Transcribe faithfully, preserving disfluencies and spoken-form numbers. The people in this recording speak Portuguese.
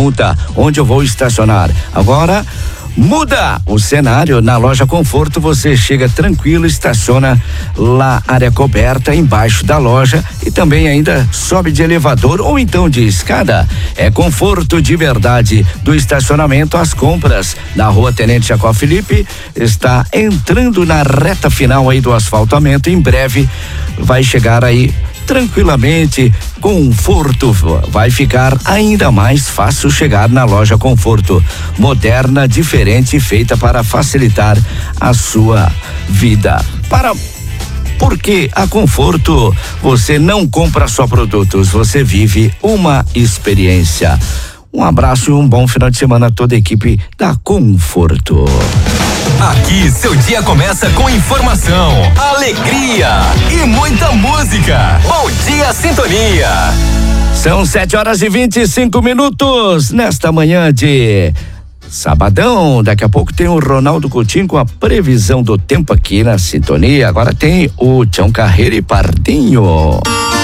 pergunta: onde eu vou estacionar? Agora muda o cenário. Na Loja Conforto você chega tranquilo, estaciona lá, área coberta embaixo da loja, e também ainda sobe de elevador ou então de escada. É conforto de verdade, do estacionamento às compras. Na Rua Tenente Jacó Felipe, está entrando na reta final aí do asfaltamento. Em breve vai chegar aí tranquilamente. Conforto, vai ficar ainda mais fácil chegar na Loja Conforto. Moderna, diferente, feita para facilitar a sua vida. Para Porque a Conforto, você não compra só produtos, você vive uma experiência. Um abraço e um bom final de semana a toda a equipe da Conforto. Aqui seu dia começa com informação, alegria e muita música. Bom dia, Sintonia. São sete horas e vinte e cinco minutos nesta manhã de sabadão. Daqui a pouco tem o Ronaldo Coutinho com a previsão do tempo aqui na Sintonia. Agora tem o Tião Carreira e Pardinho.